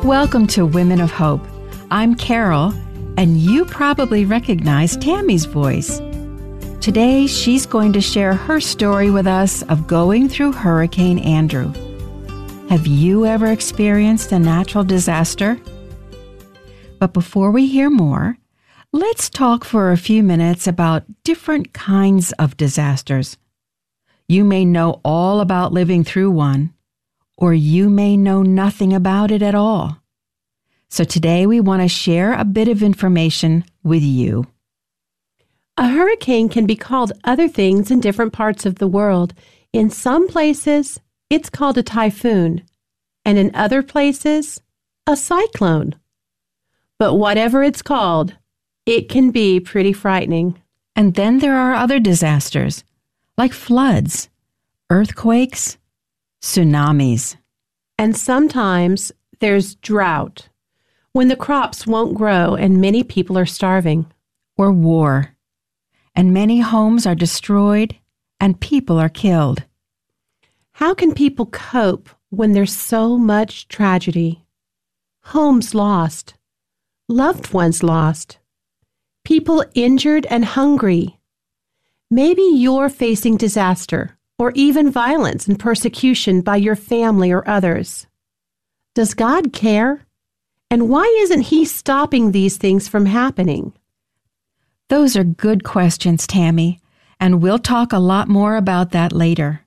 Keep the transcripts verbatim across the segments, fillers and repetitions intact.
Welcome to Women of Hope. I'm Carol, and you probably recognize Tammy's voice. Today, she's going to share her story with us of going through Hurricane Andrew. Have you ever experienced a natural disaster? But before we hear more, let's talk for a few minutes about different kinds of disasters. You may know all about living through one, or you may know nothing about it at all. So today we want to share a bit of information with you. A hurricane can be called other things in different parts of the world. In some places, it's called a typhoon, and in other places, a cyclone. But whatever it's called, it can be pretty frightening. And then there are other disasters, like floods, earthquakes, tsunamis. And sometimes there's drought, when the crops won't grow and many people are starving. Or war, and many homes are destroyed and people are killed. How can people cope when there's so much tragedy? Homes lost, loved ones lost, people injured and hungry. Maybe you're facing disaster or even violence and persecution by your family or others. Does God care? And why isn't He stopping these things from happening? Those are good questions, Tammy, and we'll talk a lot more about that later.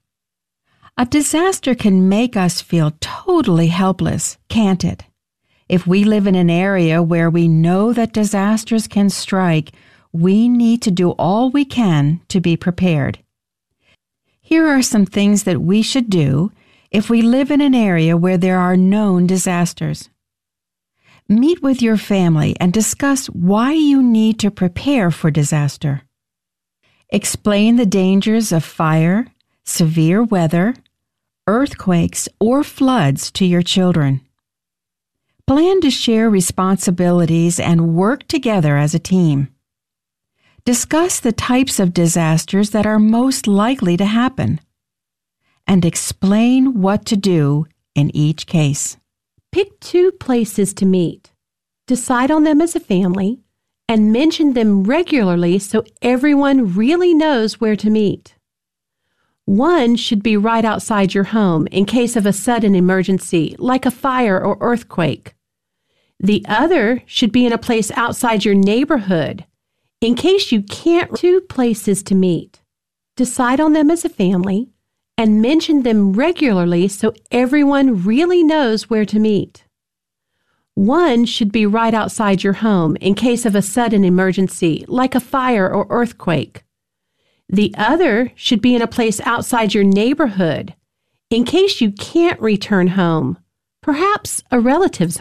A disaster can make us feel totally helpless, can't it? If we live in an area where we know that disasters can strike, we need to do all we can to be prepared. Here are some things that we should do if we live in an area where there are known disasters. Meet with your family and discuss why you need to prepare for disaster. Explain the dangers of fire, severe weather, earthquakes, or floods to your children. Plan to share responsibilities and work together as a team. Discuss the types of disasters that are most likely to happen, and explain what to do in each case. Pick two places to meet. Decide on them as a family and mention them regularly so everyone really knows where to meet. One should be right outside your home in case of a sudden emergency, like a fire or earthquake. The other should be in a place outside your neighborhood in case you can't. Two places to meet. Decide on them as a family and mention them regularly so everyone really knows where to meet. One should be right outside your home in case of a sudden emergency, like a fire or earthquake. The other should be in a place outside your neighborhood in case you can't return home, perhaps a relative's home.